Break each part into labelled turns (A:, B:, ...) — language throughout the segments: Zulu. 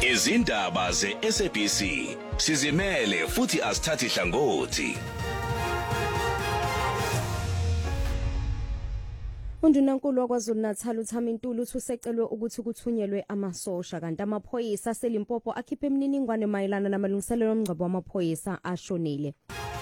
A: Izindaba ze-SABC sizimele futhi asithathi hlangothi.
B: Undunankulu waKwaZulu-Natal uThamintuli usecelwe ukuthi kuthunyelwe amasosha kanti amaphoyisa aseLimpopo akhiphe imininingwane mayelana namalungiselelo omngcwabo wamaphoyisa ashonile.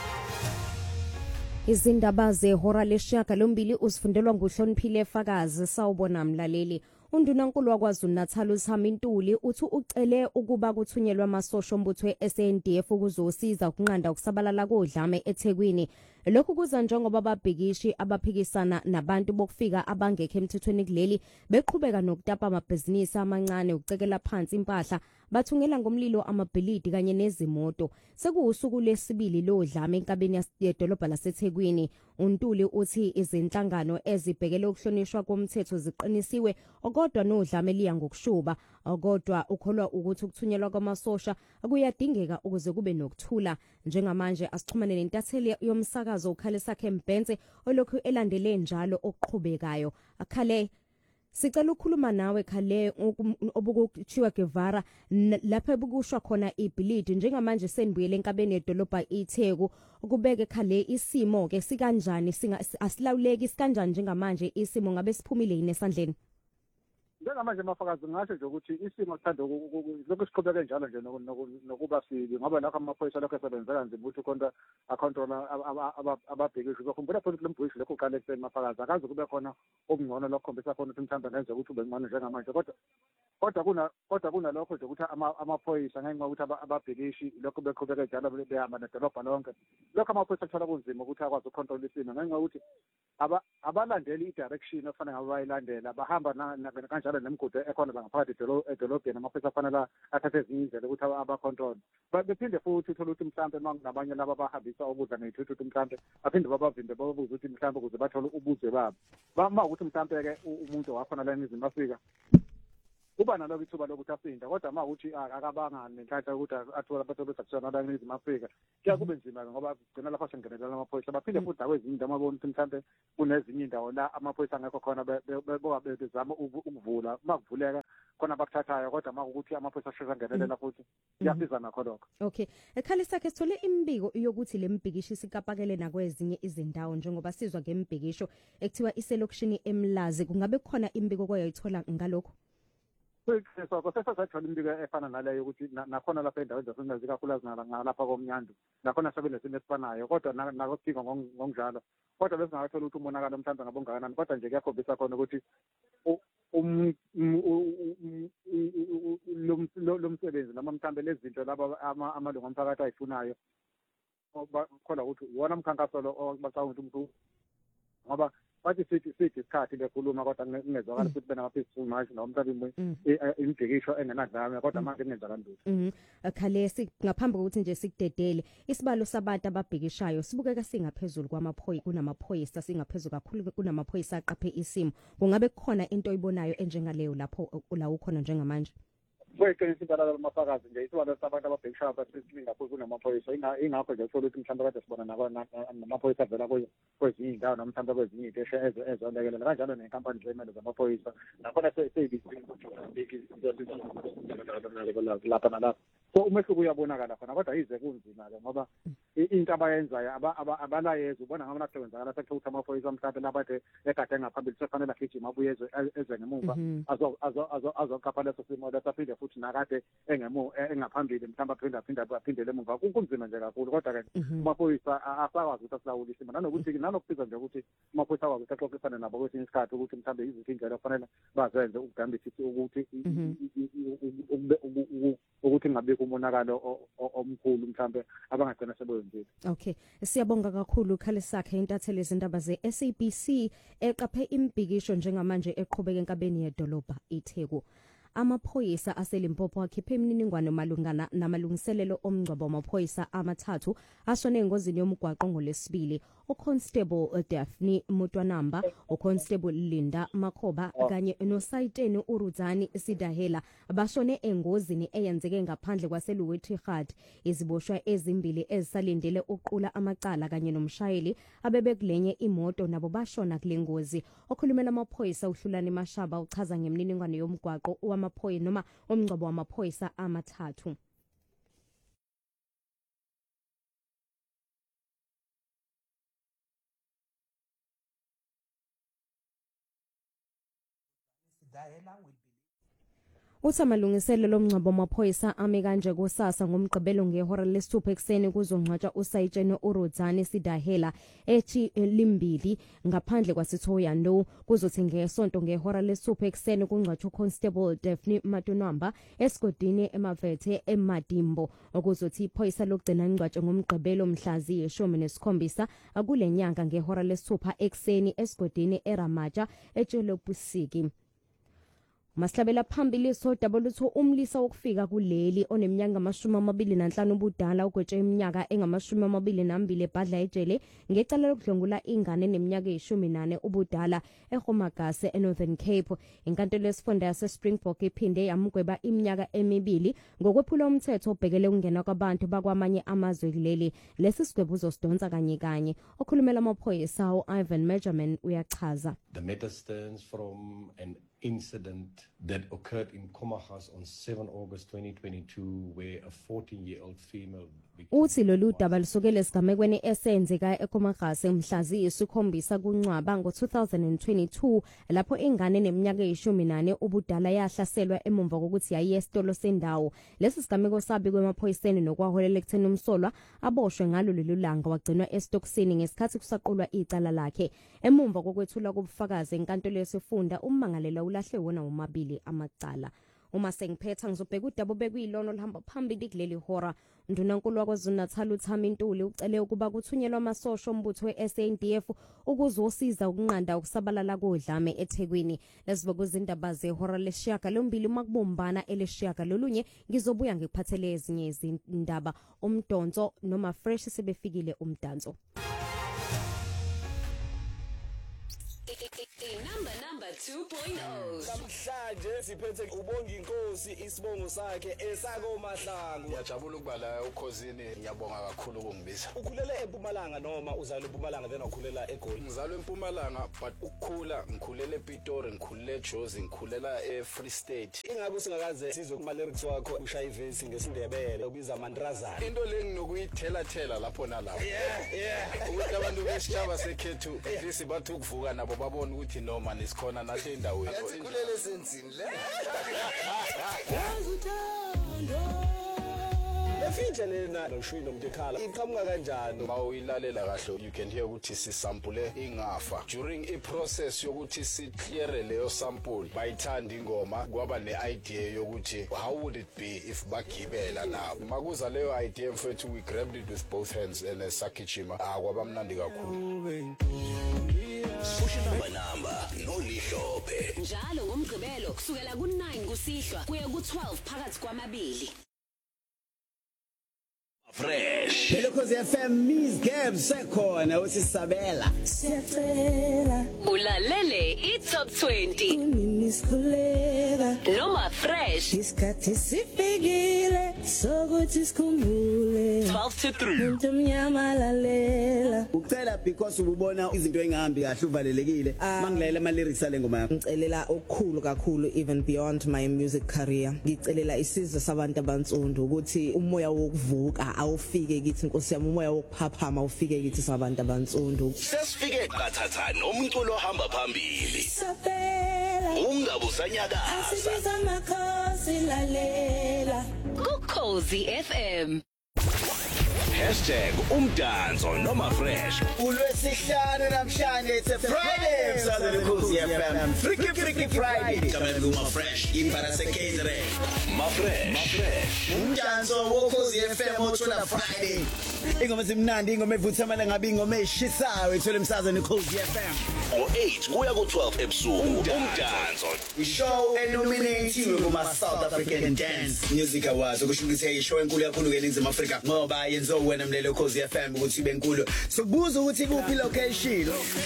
B: Izindaba zehora lesishiyagalombili uzifundelwa nguHloniphile Fakazi. Sawubona mlaleli. Undunankulu waKwaZulu-Natal uThamintuli uthi ucele ukuba kuthunyelwe amasosha ombutho we-SANDF ukuzosiza ukunqanda ukusabalala kodlame eThekwini. Lokhu kuza njengoba ababhikishi abaphikisana nabantu bokufika abangekho emthethweni kuleli beqhubeka nokutapa amabhizinisi amancane ukucekela phansi impahla bathungela ngomlilo amabhilidi kanye nezimoto. Sekuwusuku lesibili lodlame enkabeni yedolobha laseThekwini. Untuli uthi izinhlangano ezibhekele ukuhlonishwa komthetho ziqinisiwe kodwa nodlame liya ngokushuba. Kodwa ukholwa ukuthi ukuthunyelwa kwamasosha kuyadingeka ukuze kube nokuthula. Njengamanje asixhumane nentatheli yomsakazo ukhale sakhe Mbhense olokhu elandele njalo okuqhubekayo. Akhale sicela ukukhuluma nawe Khale obukuthiwa Guevara lapha bukushwa khona ibhilidi njengamanje senibuyele enkabeni yedolobha iTheku ukubeke Khale isimo ke sikanjani asilawuleki sikanjani njengamanje isimo ngabe siphumile yini esandleni.
C: Njengamanje Mafakazi ngasho nje ukuthi isimo sithanda lokho siqhubeke njalo nje nokuba sibi ngoba lakho amaphoyisa lokho esebenzela nzima ukuthi konke acontrola ababhekisho bakhumbula phela lembhishi lokho uqale ekseni Mafakazi akazi kube khona okungcono lokukhombisa khona ukuthi mthanda ngenze ukuthi ube ngcono njengamanje kodwa kunalokho nje ukuthi amaphoyisa ngenxa ukuthi ababhekishi lokho beqhubeke njalo behamba nedolobha lonke lokho amaphoyisa athola kunzima ukuthi akwazi ukucontrola isimo ngenxa ukuthi abalandeli i-direction ofanele ngabe bayilandela bahamba kanjalo nemigudu ekhona la ngaphakathi edolobheni amaphoyisa afanele athathe ezinye indlela ukuthi abacontrol bephinde futhi uthola ukuthi mhlambe nabanye laba bahambisa ukudla ngethuthu mhlambe baphinde babavimbe babuze ukuthi mhlambe ukuze bathole ubuzwe babo uma ukuthi mhlambe ke umuntu wakhona la eNingizimu Afrika kuba naloko ithuba lokuthi asinda kodwa uma ukuthi akabanga nenhlanhla ukuthi athola abathole sakusona la eNingizimu Afrika kuya kube nzima ngoba kugcina lapho sengenelela amaphoyisa baphinde futhi nakwezinye indawo ababona ukuthi mhlambe kunezinye indawo la amaphoyisa angekho khona bezama ukuvula uma kuvuleka khona bakuthathayo kodwa uma ukuthi amaphoyisa ashesha ngenelela futhi kuyasiza nakho lokho.
B: Okay, ekhali sakhe sithole imbiko yokuthi lembhikisho sikapakele nakwezinye izindawo njengoba sizwa ngembhikisho ekuthiwa iselokishini eMlazi kungabe khona imbiko koyayithola ngalokho.
C: So sesathola imbiko efana naleyo ukuthi nakhona lapha endaweni zaseNingizimu kakhulukazi nalapha komnyando nakhona sebenza isimo esifanayo kodwa nakufika ngokunjalo kodwa besingakathola ukuthi umonakalo mhlambe ngabongakanani kodwa nje kuyakhombisa khona ukuthi lo msebenzi noma mhlambe lezi zinto laba amalungu omphakathi ayifunayo bakholwa ukuthi wona mkhankaso lo bacabanga ukuthi umuntu ngoba bathi sithi isikhathi lekhuluma kodwa kungezwakala futhi bena peaceful march noma mhlawumbe imbhikisho engenadlame kodwa manje kungenza kanjani.
B: Khale ngaphambi kokuthi nje sikudedele isibalo sabantu ababhikishayo sibukeka singaphezulu kunamaphoyisa singaphezulu kakhulu kunamaphoyisa aqaphe isimo kungabe kukhona into oyibonayo enjengaleyo lapho la ukhona njengamanje.
C: Kweqiniso impela Mafakazi nje isibalo sabantu ababhekishayo abasisiningi kakhulu kunamaphoyisa ingakho nje uthola ukuthi mhlawumbe kade sibona namaphoyisa avela kwezinye indawo noma mhlawumbe kwezinye iziteshi ezolekelela kanjalo nenkampani zemali zamaphoyisa nakhona lapha nalapha so umehluko uyabonakala khona kodwa yize kunzima-ke ngoba into abayenzayo abalayezi ubona ngama nakusebenzakala sekuthiwa ukuthi amaphoyisa mhlawumbe labade egade ngaphambili sefanele agijima abuye eze ngemuva azoqapha leso simo lesaphinde futhi nakade engaphambili mhlawumbe aphindele emuva kunzima nje kakhulu kodwa-ke amaphoyisa asakwazi ukuthi asilawule isimo nanokusiza nje ukuthi amaphoyisa akwazi ukuthi axoxisane nabo kwesinye isikhathi ukuthi mhlawumbe yiziphi indlela kufanele bazenze ukudambisa ukuthi ngabikho umonakalo omkhulu mhlambe abangagcina sebewenzile.
B: Okay, siyabonga kakhulu Khale sakhe intatheli izindaba ze-SABC eqaphe imbhikisho njengamanje eqhubeka enkabeni yedolobha iTheku. Amaphoyisa aseLimpopo akhiphe imininingwane malungana namalungiselelo omngcwabo wamaphoyisa amathathu ashone engozini yomgwaqo ngoLwesibili. uConstable Daphne Mutwanamba, uConstable Linda Makhoba kanye noSayiteni uRuzani Sidahela bashone engozini eyenzeke ngaphandle kwaseLuwethigat. Iziboshwa ezimbili ezisalindele uqula amacala kanye nomshayeli abebekulenye imoto nabo bashona kule ngozi. Okhulumela amaphoyisa uHlulani Mashaba uchaza ngemniningwane yomgwaqo wamaphoyisa noma omngcwabo wamaphoyisa amathathu. Uthamalungiselo lomngcwabo wamaphoyisa ame kanje kusasa ngomgqibelo ngehora lesithupha ekseni kuzongcwatshwa uSayitsheni uRuzani Sidahela ethi limbili ngaphandle kwaseThoyando. Kuzothi ngesonto ngehora lesithupha ekseni kungcwatshwa uConstable Daphne Mutwanamba esigodini eMavethe eMadimbo. Okuzothi iphoyisa lokugcina ingcwatshwa ngomgqibelo mhlazi ye-17 akule nyanga ngehora lesithupha ekseni esigodini eRamaja eTshelopusiki. Maslabela phambili sodabulutho umlisa wokufika kuleli oneminyaka 25 ubudala ugwetshe iminyaka engama-22 ebhadla ejele ngecala lokudlwengula ingane neminyaka 18 ubudala eHomagase eNorthern Cape. Inkantolo yesifunda yaseSpringbok iphinde yamgweba iminyaka emibili ngokwephula umthetho obhekele ukungena kwabantu bakwamanye amazwe kuleli. Lesi sigwebo uzosidonsa kanye kanye. Okhulumela amaphoyisa uIvan Measurement uyachaza.
D: The matter stems from an incident that occurred in Komagase on 7 August 2022 where a 14-year-old female
B: uthi lolu daba lusukela esigamekweni esenzeka eKomagase mhlazi isikhombisa kuncwaba ngo-2022 lapho ingane neminyaka 18 ubudala yahlaselwa emumva kokuthi yayiye esitolo sendawo. Lesi sigameko sabi kwemaphoyiseni nokwaholela ekutheni umsolwa aboshwe ngalo lolu langa wagcinwa esitokisini ngesikhathi kusaqulwa icala lakhe. Emumva kokwethula kobufakazi enkantolo yesifunda ummangalela ulahle wona womabili amacala. Uma sengiphetha ngizobheka udaba obekuyilona olihamba phambili kuleli hora. Ndunankulu waKwaZulu-Natal uThamintuli ucele ukuba kuthunyelwa amasosha ombutho weSANDF ukuzosiza ukunqanda ukusabalala kodlame eThekwini. Lesibuka izindaba zehora lesishiyagalombili makubumbana elesishiyagalolunye ngizobuya ngikuphathele ezinye izindaba. Umdonso noma fresh sebefikile umdanso.
E: Number 2.0.
F: Namhlanje siphethe ubonga inkosi isibongo sakhe esako Mahlangu.
G: Ngiyajabula ukuba la ukhosini, ngiyabonga kakhulu ukungibiza.
F: Ukhulele eMpumalanga noma uzalwe eMpumalanga then wakhulela eGoli?
G: Ngizalwe eMpumalanga but ukukhula ngikhulele ePitori, ngikhulele eJozi, ngikhulela eFree State.
F: Ingabe singakaze sizwe kuma lyrics wakho ushaya ivesi ngesindebele ubiza amandrazana.
G: Into lenginokuyithelela lapho nalapho.
F: Yeah.
G: Ukuthi abantu besitshaba sekhethu lesi bathu ukuvuka nabo babona ukuthi noma nisikhona nathi endaweni.
F: Kulele senzini le. Lefinje lena noshwino mtekhala iqhamuka kanjani?
G: Mawuyilalela kahle you can hear ukuthi sisample ingafa. During I process yokuthi si clear leyo sample bayithanda ingoma kwaba neidea yokuthi how would it be if bagibela nabo. Makuza leyo idea mfethu we grabbed it with both hands and sakichima kwaba mnandi kakhulu.
A: Namba nolihlope
E: Njalo ngomgqibelo kusukela ku9 kusihlwa kuya ku12 phakathi kwamabili.
A: Fresh
H: Ukhozi FM Miss Gab sekhona usisabela
I: siyacela
E: Ulalele iTop 20
I: nisikhuleka
E: noma fresh
I: isikhathi sifikile sokuthi sikhumbule
E: 12 to 3
I: umuntu mnyama lalela
H: ucela because ubona izinto engihambi kahle uvalelekile mangilalela ama lyrics ale ngoma yakho
J: ngicelela okukhulu kakhulu even beyond my music career ngicelela isizwe sabantu abantsundu ukuthi umoya wokuvuka awufike kithi Nkosi yami umoya wokuphaphama ufike kithi sabantu abantsundu
A: sesifike qathatha nomculo ohamba phambili
I: sapela
A: ungabusanyaka
I: asibiza amakhosi lalela
E: kuKhozi FM
A: #umdanso noma fresh
H: ulwesihlanu namhlanje it's a Friday msazwe Ukhozi FM Freaky Friday
A: Kamela fresh
H: impara sekendere
A: ma fresh
H: umdanso woKhozi FM othola Friday ingoma zimnandi ingoma evuthamela ngabe ingoma eshisayo ethole umsazwe Ukhozi FM
A: ngo8 kuya ku12 ebusuku umdanso
H: ishow enominated kuma South African Dance Music Awards okusho ukuthi ishow enkulu kakhulu eNingizimu Afrika ngoba yenziwa wena mlele Ukhozi FM ukuthi benkulu sokubuza ukuthi kuphi location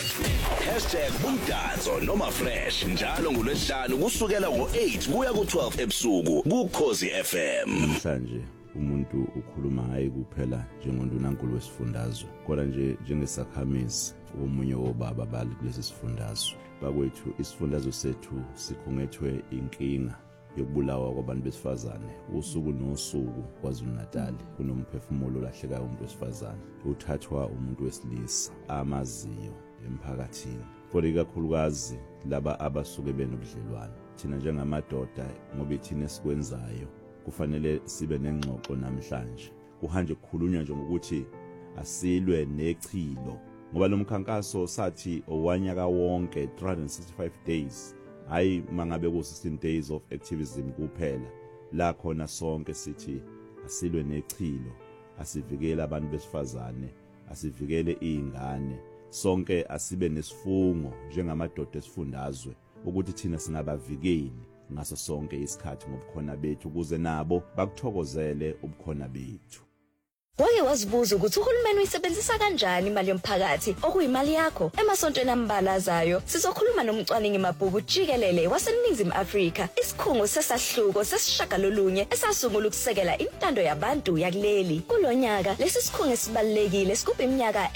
A: #umdanso noma fresh njalo ngolwesihlanu kusukela ngo8 kuya ku12 ebusuku kuKhozi FM.
K: Namhlanje umuntu ukhuluma hayi kuphela njengondunankulu wesifundazwe kodwa nje njengesakhamisi omunye wobaba bali kulesi sifundazwe. Bakwethu isifundazwe sethu sikhungethwe inkinga yokubulawa kwabantu besifazane usuku nosuku KwaZulu-Natal kunomphefumulo lahleka umuntu wesifazane uthathwa umuntu wesilisa amaziyo emphakathini kodwa ikakhulukazi laba abasuke benobudlelwane. Thina njengamadoda ngoba ithina esikwenzayo kufanele sibe nengxoxo namhlanje kuhanje kukhulunywa nje ngokuthi asilwe nechilo ngoba lo mkhankaso sathi owanyaka wonke 365 days hayi mangabe ku 16 days of activism kuphela la khona sonke sithi asilwe nechilo asivikele abantu besifazane asivikele izingane sonke asibe nesifungo njengamadoda esifundazwe ukuthi thina singabavikeli ngaso sonke isikhathi ngobukhona bethu ukuze nabo bakuthokozele ubukhona bethu.
L: Wake wazibuza ukuthi uhulumeni uyisebenzisa kanjani imali yomphakathi okuyimali yakho emasontweni ambalazayo. Sizokhuluma nomcwaningi mabhuku jikelele waseNingizimu Afrika isikhungo sesahluko sesishagalolunye esasungula ukusekela intando yabantu yakuleli. Kulonyaka lesi sikhungo esibalekile sikupha iminyaka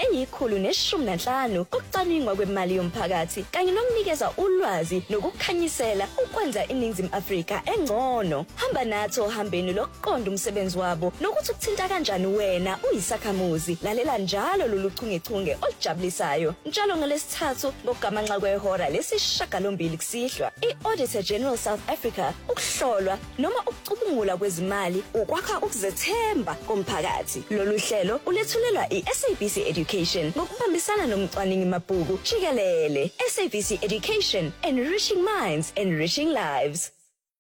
L: eyi115 okucwaningwa kwemali yomphakathi kanye nokunikeza ulwazi nokukhanyisela ukwenza iNingizimu Afrika engcono. Hamba nathi ohambeni lokuqonda umsebenzi wabo nokuthi ukuthinta kanjani wena uyisakhamuzi. Lalela njalo loluchungechunge olujabulisayo njalo ngelesithathu ngokugamanxa kwehora lesishagalombili kusihlwa iAuditor General South Africa ukuhlolwa noma ukucubungula kwezimali ukwakha ukuzethemba komphakathi. Lolu hlelo ulethulelwa iSABC Education ngokubambisana nomcwaningi mabhuku jikelele. SABC Education, enriching minds, enriching lives.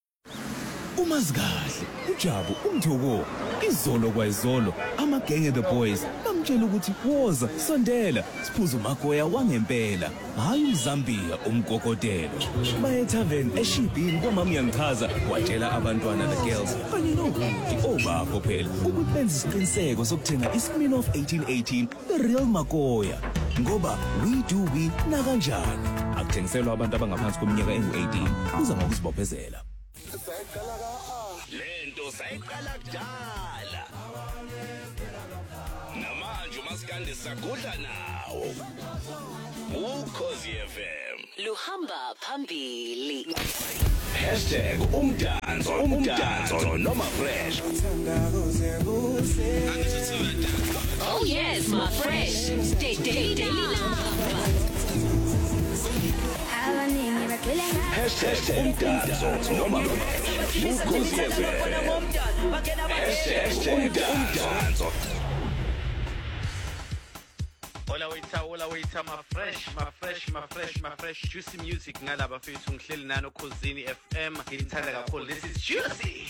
M: Umazikahle uJabu umthoko izolo kwayizolo amagenge the boys bamtshela ukuthi woza sondela siphuza uMagoya wangempela hayi uZambia umgogotelo baye tavern eShibhini kwamama yangichaza watshela abantwana the girls kanye nobuti obakho phela ukuthi benze isiqiniseko sokuthenga iSmirnoff 1818 the real Magoya ngoba we do we na kanjani akuthengiselwa abantu abangaphansi kweminyaka engu18 uza ngokuzibophezela.
A: Lento sayiqala kudala namanje umasikande sagudla nawo uKhozi FM
E: luhamba phambili
A: #umdanso noma fresh.
E: Oh yes, my fresh daily love
A: #umdanso noma fresh uKhozi FM #umdanso.
N: Hola waiter, my fresh juicy music ngalaba fethu ngihleli nani uKhosini FM ngithanda kakhulu. This is juicy.